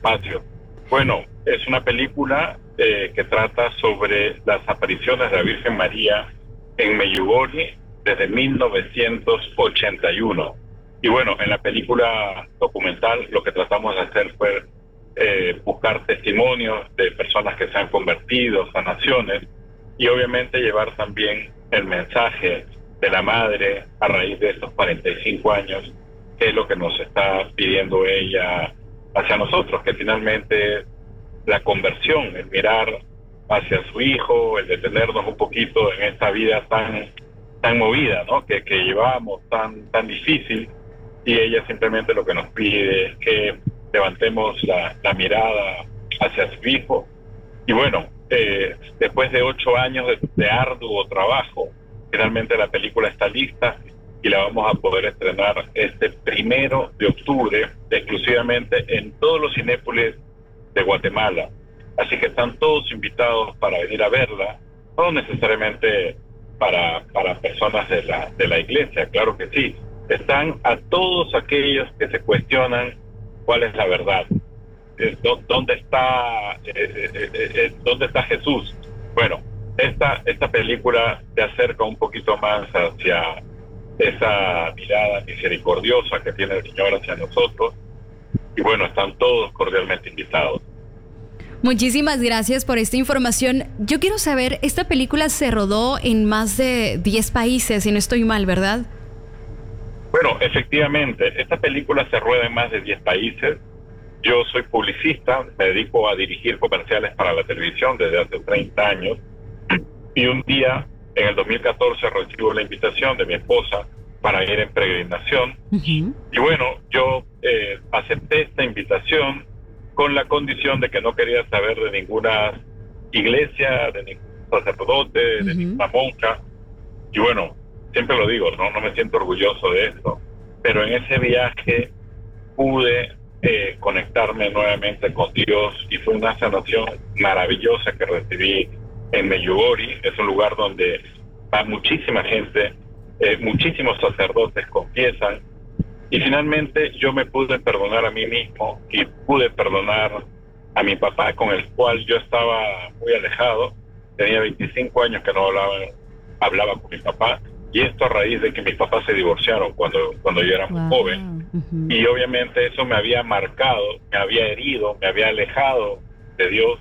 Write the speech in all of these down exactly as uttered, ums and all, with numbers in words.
espacio. Bueno, es una película eh, que trata sobre las apariciones de la Virgen María en Medjugorje desde mil novecientos ochenta y uno. Y bueno, en la película documental lo que tratamos de hacer fue eh, buscar testimonios de personas que se han convertido, sanaciones, y obviamente llevar también el mensaje de la madre a raíz de estos cuarenta y cinco años, que es lo que nos está pidiendo ella hacia nosotros, que finalmente la conversión, el mirar hacia su hijo, el detenernos un poquito en esta vida tan tan movida, ¿no? que, que llevamos, tan tan difícil, y ella simplemente lo que nos pide es que levantemos la, la mirada hacia su hijo. Y bueno, eh, después de ocho años de, de arduo trabajo, finalmente la película está lista y la vamos a poder estrenar este primero de octubre exclusivamente en todos los cinépolis de Guatemala. Así que están todos invitados para venir a verla, no necesariamente para, para personas de la, de la iglesia, claro que sí. Están a todos aquellos que se cuestionan cuál es la verdad, eh, dónde está, eh, eh, eh, dónde está Jesús. Bueno, esta, esta película te acerca un poquito más hacia esa mirada misericordiosa que tiene el Señor hacia nosotros. Y bueno, están todos cordialmente invitados. Muchísimas gracias por esta información. Yo quiero saber, esta película se rodó en más de diez países, si no estoy mal, ¿verdad? Bueno, efectivamente, esta película se rueda en más de diez países. Yo soy publicista, me dedico a dirigir comerciales para la televisión desde hace treinta años. Y un día, en el dos mil catorce, recibo la invitación de mi esposa para ir en peregrinación. Uh-huh. Y bueno, yo eh, acepté esta invitación con la condición de que no quería saber de ninguna iglesia, de ningún sacerdote, de uh-huh. ninguna monja. Y bueno, siempre lo digo, no, no me siento orgulloso de esto, pero en ese viaje pude eh, conectarme nuevamente con Dios y fue una sanación maravillosa que recibí en Medjugorje. Es un lugar donde va muchísima gente, eh, muchísimos sacerdotes confiesan, y finalmente yo me pude perdonar a mí mismo y pude perdonar a mi papá, con el cual yo estaba muy alejado. Tenía veinticinco años que no hablaba, hablaba con mi papá, y esto a raíz de que mis papás se divorciaron cuando, cuando yo era muy wow. joven. Uh-huh. Y obviamente eso me había marcado, me había herido, me había alejado de Dios.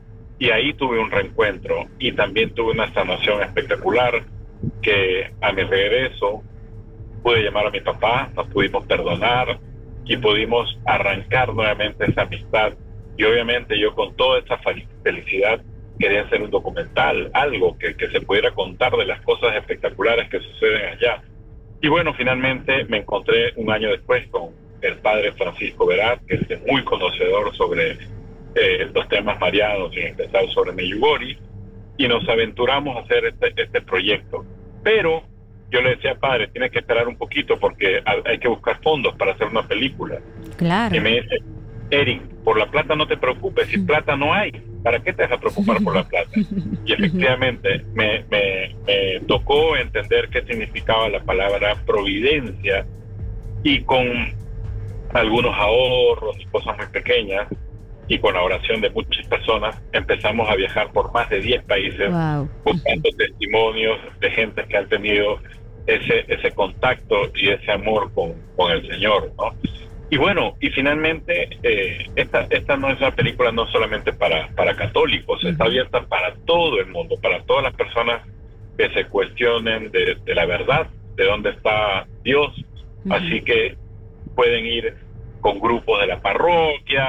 Y ahí tuve un reencuentro y también tuve una sanación espectacular, que a mi regreso pude llamar a mi papá, nos pudimos perdonar y pudimos arrancar nuevamente esa amistad. Y obviamente yo, con toda esa felicidad, quería hacer un documental, algo que, que se pudiera contar de las cosas espectaculares que suceden allá. Y bueno, finalmente me encontré un año después con el padre Francisco Verat, que es muy conocedor sobre eh, los temas marianos, y en especial sobre Medjugorje, y nos aventuramos a hacer este, este proyecto. Pero yo le decía, padre, tienes que esperar un poquito porque hay que buscar fondos para hacer una película. Claro. Y me dice, Eric, por la plata no te preocupes, si plata no hay, ¿para qué te vas a preocupar por la plata? Y efectivamente me, me, me tocó entender qué significaba la palabra providencia, y con algunos ahorros y cosas muy pequeñas, y con la oración de muchas personas, empezamos a viajar por más de diez países, wow. buscando testimonios de gente que han tenido ese, ese contacto y ese amor con, con el Señor, ¿no? Y bueno, y finalmente eh, esta, esta no es una película no solamente para, para católicos, uh-huh. está abierta para todo el mundo, para todas las personas que se cuestionen de, de la verdad, de dónde está Dios. Uh-huh. Así que pueden ir con grupos de la parroquia,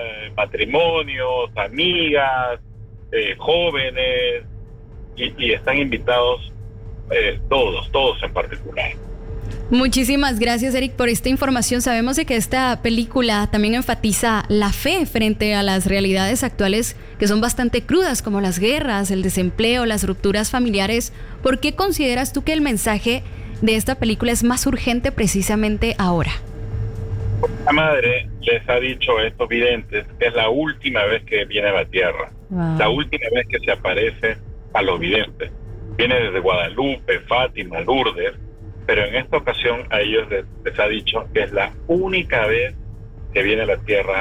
matrimonios, amigas, eh, jóvenes, y, y están invitados eh, todos, todos en particular. Muchísimas gracias, Eric, por esta información. Sabemos de que esta película también enfatiza la fe frente a las realidades actuales, que son bastante crudas, como las guerras, el desempleo, las rupturas familiares. ¿Por qué consideras tú que el mensaje de esta película es más urgente precisamente ahora? La madre les ha dicho a estos videntes que es la última vez que viene a la tierra, wow. la última vez que se aparece a los videntes. Viene desde Guadalupe, Fátima, Lourdes, pero en esta ocasión a ellos les, les ha dicho que es la única vez que viene a la tierra